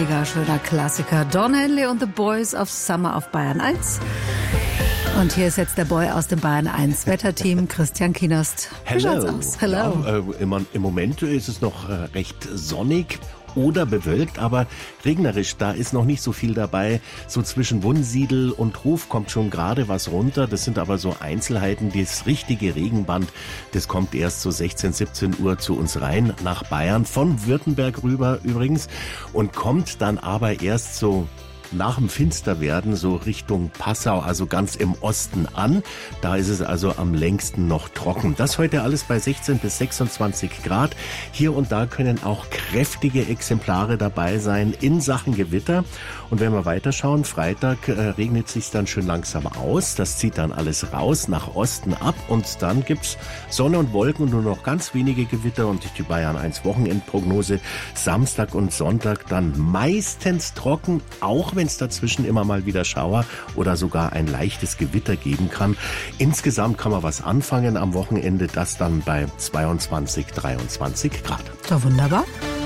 mega schöner Klassiker. Don Henley und the Boys of Summer auf Bayern 1. Und hier ist jetzt der Boy aus dem Bayern 1 Wetterteam, Christian Kienerst. Wie schaut's aus? Hello. Ja, im Moment ist es noch recht sonnig oder bewölkt, aber regnerisch. Da ist noch nicht so viel dabei. So zwischen Wunsiedel und Hof kommt schon gerade was runter. Das sind aber so Einzelheiten. Das richtige Regenband, das kommt erst so 16, 17 Uhr zu uns rein nach Bayern, von Württemberg rüber übrigens, und kommt dann aber erst so nach dem Finsterwerden so Richtung Passau, also ganz im Osten an. Da ist es also am längsten noch trocken. Das heute alles bei 16 bis 26 Grad. Hier und da können auch kräftige Exemplare dabei sein in Sachen Gewitter. Und wenn wir weiterschauen, Freitag regnet es sich dann schön langsam aus. Das zieht dann alles raus nach Osten ab und dann gibt's Sonne und Wolken und nur noch ganz wenige Gewitter und die Bayern 1 Wochenendprognose. Samstag und Sonntag dann meistens trocken, auch wenn es dazwischen immer mal wieder Schauer oder sogar ein leichtes Gewitter geben kann. Insgesamt kann man was anfangen am Wochenende, das dann bei 22, 23 Grad. Ja, wunderbar.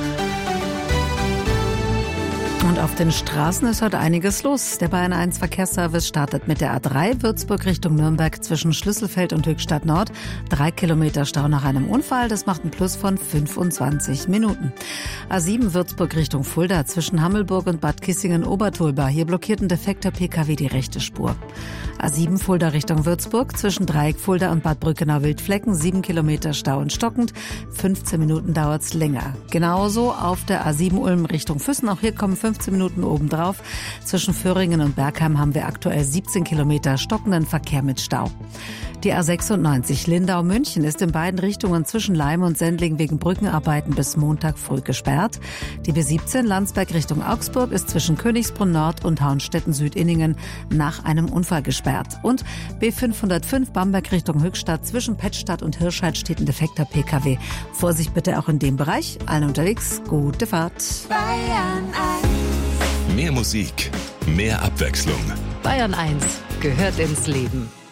Und auf den Straßen ist heute einiges los. Der Bayern 1 Verkehrsservice startet mit der A3 Würzburg Richtung Nürnberg zwischen Schlüsselfeld und Höchstadt Nord. 3 Kilometer Stau nach einem Unfall, das macht einen Plus von 25 Minuten. A7 Würzburg Richtung Fulda zwischen Hammelburg und Bad Kissingen-Obertulba. Hier blockiert ein defekter PKW die rechte Spur. A7 Fulda Richtung Würzburg zwischen Dreieck Fulda und Bad Brückenau-Wildflecken. 7 Kilometer Stau und stockend. 15 Minuten dauert's länger. Genauso auf der A7 Ulm Richtung Füssen. Auch hier kommen 15 Minuten obendrauf. Zwischen Föhringen und Bergheim haben wir aktuell 17 Kilometer stockenden Verkehr mit Stau. Die A96 Lindau-München ist in beiden Richtungen zwischen Leim und Sendling wegen Brückenarbeiten bis Montag früh gesperrt. Die B17 Landsberg Richtung Augsburg ist zwischen Königsbrunn Nord und Hauenstetten-Südinningen nach einem Unfall gesperrt. Und B505 Bamberg Richtung Höchstadt zwischen Pettstadt und Hirscheid steht ein defekter PKW. Vorsicht bitte auch in dem Bereich. Allen unterwegs, gute Fahrt. Bayern 1. Mehr Musik, mehr Abwechslung. Bayern 1 gehört ins Leben.